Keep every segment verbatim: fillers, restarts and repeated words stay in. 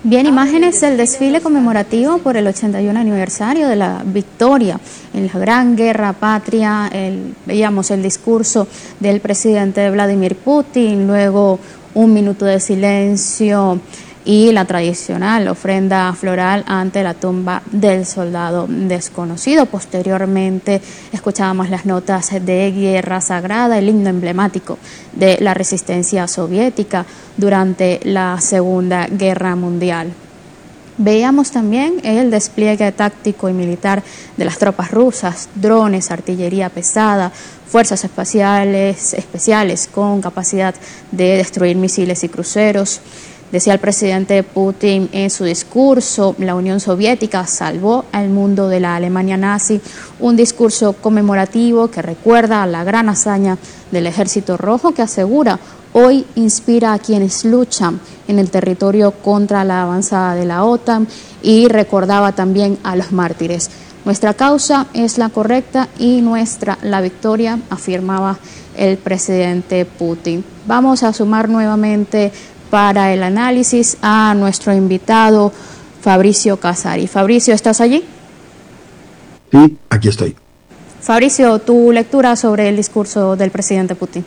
Bien, imágenes del desfile conmemorativo por el ochenta y uno aniversario de la victoria en la Gran Guerra Patria. El, veíamos el discurso del presidente Vladimir Putin, luego un minuto de silencio y la tradicional ofrenda floral ante la tumba del soldado desconocido. Posteriormente escuchábamos las notas de Guerra Sagrada, el himno emblemático de la resistencia soviética durante la Segunda Guerra Mundial. Veíamos también el despliegue táctico y militar de las tropas rusas, drones, artillería pesada, fuerzas espaciales, especiales con capacidad de destruir misiles y cruceros. Decía el presidente Putin en su discurso, la Unión Soviética salvó al mundo de la Alemania nazi, un discurso conmemorativo que recuerda a la gran hazaña del Ejército Rojo, que asegura hoy inspira a quienes luchan en el territorio contra la avanzada de la OTAN, y recordaba también a los mártires. Nuestra causa es la correcta y nuestra la victoria, afirmaba el presidente Putin. Vamos a sumar nuevamente para el análisis a nuestro invitado Fabricio Casari. Fabricio, ¿estás allí? Sí, aquí estoy. Fabricio, tu lectura sobre el discurso del presidente Putin.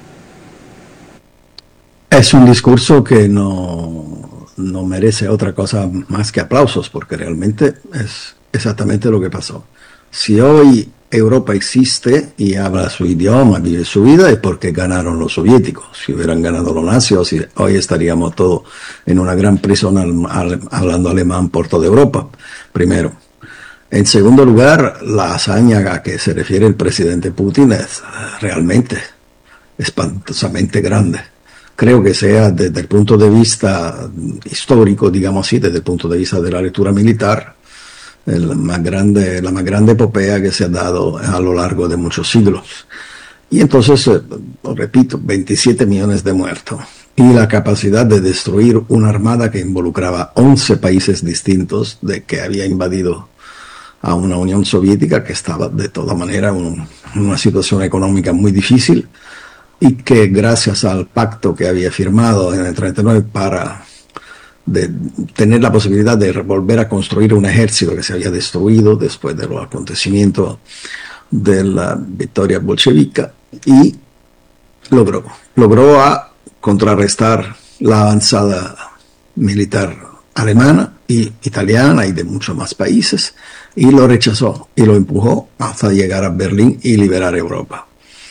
Es un discurso que no, no merece otra cosa más que aplausos, porque realmente es exactamente lo que pasó. Si hoy Europa existe y habla su idioma, vive su vida, es porque ganaron los soviéticos. Si hubieran ganado los nazis, hoy estaríamos todos en una gran prisión al, al, hablando alemán por toda Europa, primero. En segundo lugar, la hazaña a que se refiere el presidente Putin es realmente espantosamente grande. Creo que sea desde el punto de vista histórico, digamos así, desde el punto de vista de la lectura militar, el más grande, la más grande epopea que se ha dado a lo largo de muchos siglos. Y entonces, eh, lo repito, veintisiete millones de muertos y la capacidad de destruir una armada que involucraba once países distintos, de que había invadido a una Unión Soviética que estaba de toda manera en una situación económica muy difícil, y que gracias al pacto que había firmado en el treinta y nueve para de tener la posibilidad de volver a construir un ejército que se había destruido después de los acontecimientos de la victoria bolchevica, y logró, logró a contrarrestar la avanzada militar alemana y italiana y de muchos más países, y lo rechazó y lo empujó hasta llegar a Berlín y liberar Europa.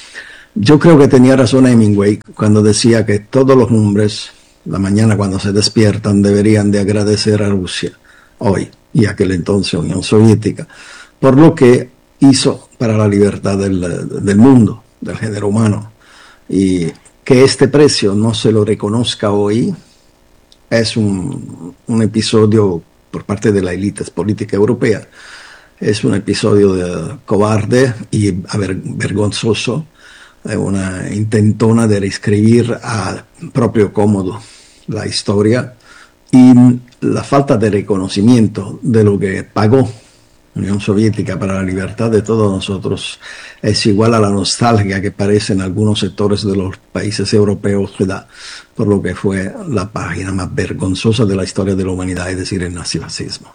Yo creo que tenía razón Hemingway cuando decía que todos los hombres, la mañana cuando se despiertan, deberían de agradecer a Rusia, hoy y aquel entonces Unión Soviética, por lo que hizo para la libertad del, del mundo, del género humano. Y que este precio no se lo reconozca hoy es un, un episodio por parte de la élite política europea, es un episodio de cobarde y vergonzoso, una intentona de reescribir a propio cómodo la historia, y la falta de reconocimiento de lo que pagó la Unión Soviética para la libertad de todos nosotros es igual a la nostalgia que parece en algunos sectores de los países europeos que da por lo que fue la página más vergonzosa de la historia de la humanidad, es decir, el nazifascismo.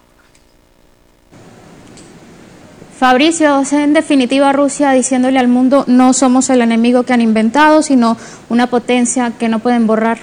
Fabricio, en definitiva Rusia diciéndole al mundo: no somos el enemigo que han inventado, sino una potencia que no pueden borrar.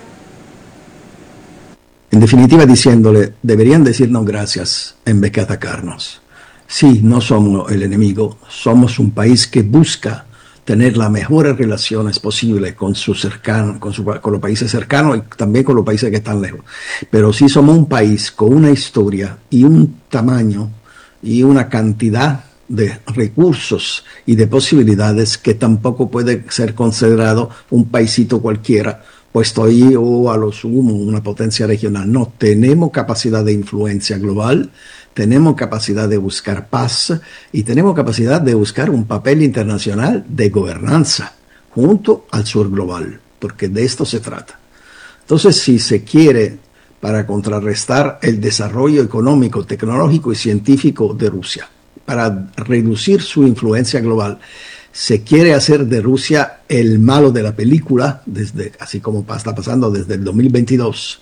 En definitiva diciéndole, deberían decirnos gracias en vez de atacarnos. Sí, no somos el enemigo, somos un país que busca tener las mejores relaciones posibles con sus cercanos, con, su, con los países cercanos y también con los países que están lejos. Pero sí somos un país con una historia y un tamaño y una cantidad de recursos y de posibilidades que tampoco puede ser considerado un paisito cualquiera, puesto ahí o a lo sumo una potencia regional. No, tenemos capacidad de influencia global, tenemos capacidad de buscar paz y tenemos capacidad de buscar un papel internacional de gobernanza junto al sur global, porque de esto se trata. Entonces, si se quiere, para contrarrestar el desarrollo económico, tecnológico y científico de Rusia, para reducir su influencia global, se quiere hacer de Rusia el malo de la película, desde, así como está pasando desde el dos mil veintidós,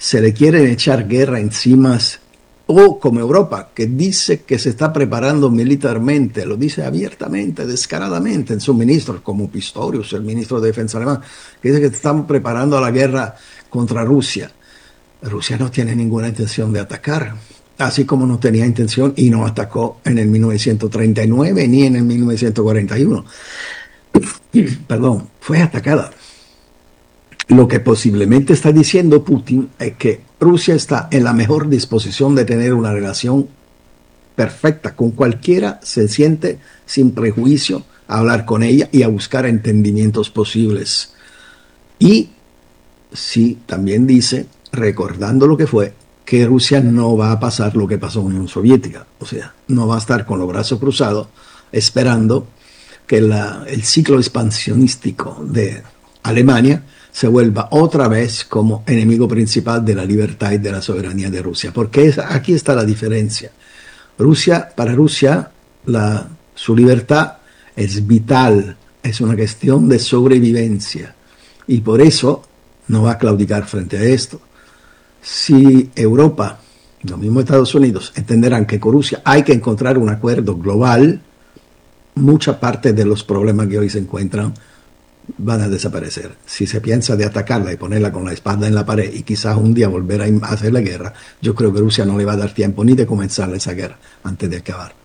se le quieren echar guerra encima, o como Europa, que dice que se está preparando militarmente, lo dice abiertamente, descaradamente en sus ministros, como Pistorius, el ministro de Defensa alemán, que dice que estamos preparando la guerra contra Rusia. Rusia no tiene ninguna intención de atacar, así como no tenía intención y no atacó en el mil novecientos treinta y nueve ni en el mil novecientos cuarenta y uno. Perdón, fue atacada. Lo que posiblemente está diciendo Putin es que Rusia está en la mejor disposición de tener una relación perfecta con cualquiera, se siente sin prejuicio a hablar con ella y a buscar entendimientos posibles. Y sí, también dice, recordando lo que fue, que Rusia no va a pasar lo que pasó en la Unión Soviética, o sea, no va a estar con los brazos cruzados esperando que la, el ciclo expansionístico de Alemania se vuelva otra vez como enemigo principal de la libertad y de la soberanía de Rusia, porque es, aquí está la diferencia. Rusia, para Rusia, la, su libertad es vital, es una cuestión de sobrevivencia, y por eso no va a claudicar frente a esto. Si Europa, lo mismo Estados Unidos, entenderán que con Rusia hay que encontrar un acuerdo global, mucha parte de los problemas que hoy se encuentran van a desaparecer. Si se piensa de atacarla y ponerla con la espalda en la pared y quizás un día volver a hacer la guerra, yo creo que Rusia no le va a dar tiempo ni de comenzar esa guerra antes de acabar.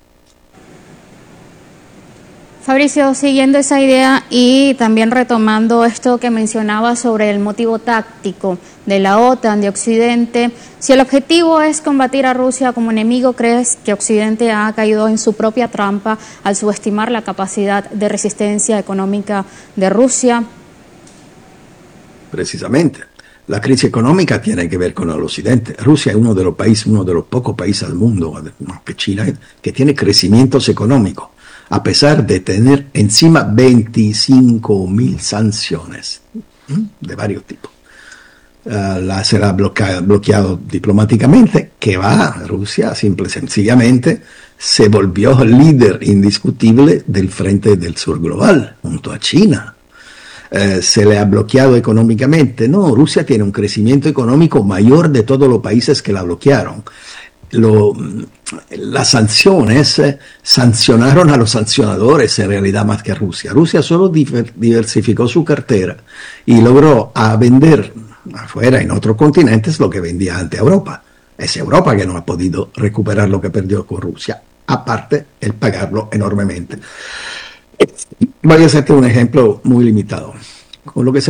Fabricio, siguiendo esa idea y también retomando esto que mencionaba sobre el motivo táctico de la OTAN, de Occidente, si el objetivo es combatir a Rusia como enemigo, ¿crees que Occidente ha caído en su propia trampa al subestimar la capacidad de resistencia económica de Rusia? Precisamente. La crisis económica tiene que ver con el Occidente. Rusia es uno de los países, uno de los pocos países del mundo, que China, que tiene crecimientos económicos, a pesar de tener encima veinticinco mil sanciones de varios tipos. Uh, la será bloqueado, bloqueado diplomáticamente, que va, Rusia simple y sencillamente se volvió líder indiscutible del Frente del Sur global, junto a China. Uh, se le ha bloqueado económicamente. No, Rusia tiene un crecimiento económico mayor de todos los países que la bloquearon. Lo, las sanciones eh, sancionaron a los sancionadores en realidad más que a Rusia. Rusia solo diver, diversificó su cartera y logró a vender afuera en otros continentes lo que vendía ante Europa. Es Europa que no ha podido recuperar lo que perdió con Rusia, aparte el pagarlo enormemente. Voy a hacerte un ejemplo muy limitado. Con lo que se